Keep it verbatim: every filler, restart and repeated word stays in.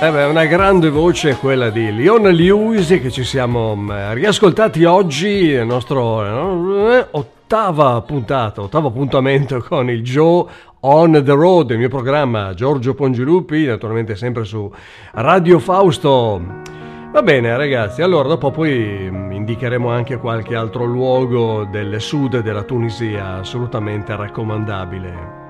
Eh beh, una grande voce quella di Leona Lewis che ci siamo riascoltati oggi, il nostro eh, ottava puntata, ottavo appuntamento con il Joe on the Road, il mio programma Giorgio Pongilupi, naturalmente sempre su Radio Fausto. Va bene ragazzi, allora dopo poi indicheremo anche qualche altro luogo del sud della Tunisia assolutamente raccomandabile.